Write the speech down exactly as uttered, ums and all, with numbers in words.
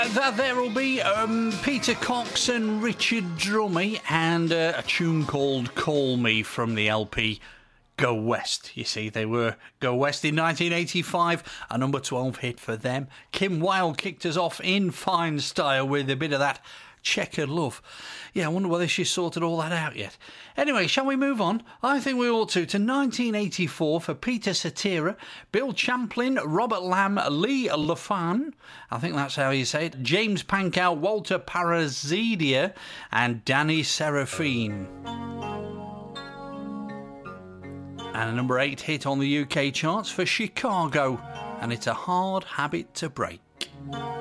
Uh, that there will be um, Peter Cox and Richard Drummy, and uh, a tune called Call Me from the L P Go West. You see, they were Go West in nineteen eighty-five, a number twelve hit for them. Kim Wilde kicked us off in fine style with a bit of that Checkered Love. Yeah, I wonder whether she's sorted all that out yet. Anyway, shall we move on? I think we ought to. To nineteen eighty-four for Peter Cetera, Bill Champlin, Robert Lamb, Lee Lafan, I think that's how you say it, James Pankow, Walter Parazidia, and Danny Seraphine. And a number eight hit on the U K charts for Chicago, and it's a hard habit to break.